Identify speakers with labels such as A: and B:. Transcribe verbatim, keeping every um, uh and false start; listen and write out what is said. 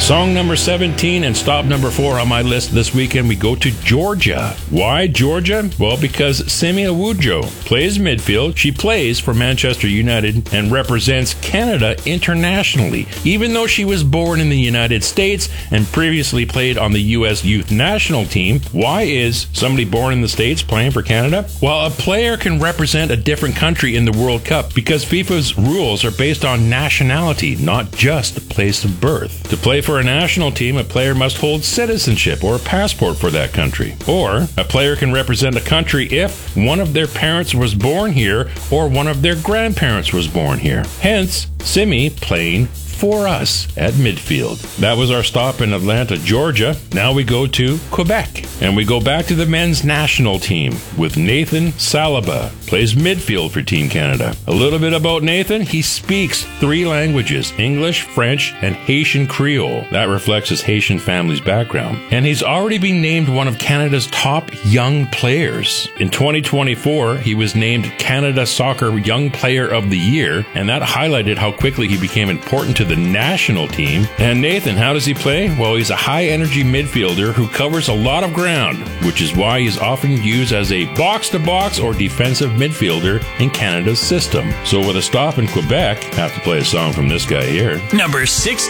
A: Song number seventeen and stop number four on my list this weekend, we go to Georgia. Why Georgia? Well, because Simi Awujo plays midfield. She plays for Manchester United and represents Canada internationally. Even though she was born in the United States and previously played on the U S youth national team, why is somebody born in the States playing for Canada? Well, a player can represent a different country in the World Cup because FIFA's rules are based on nationality, not just the place of birth. To play for a national team, a player must hold citizenship or a passport for that country. Or a player can represent a country if one of their parents was born here or one of their grandparents was born here. Hence, Simi playing for us at midfield. That was our stop in Atlanta, Georgia. Now we go to Quebec, and we go back to the men's national team with Nathan Saliba, plays midfield for Team Canada. A little bit about Nathan: he speaks three languages, English, French, and Haitian Creole. That reflects his Haitian family's background. And he's already been named one of Canada's top young players. In twenty twenty-four, he was named Canada Soccer Young Player of the Year, and that highlighted how quickly he became important to the national team. And Nathan, how does he play? Well, he's a high-energy midfielder who covers a lot of ground, which is why he's often used as a box-to-box or defensive midfielder in Canada's system. So with a stop in Quebec, I have to play a song from this guy here.
B: Number six.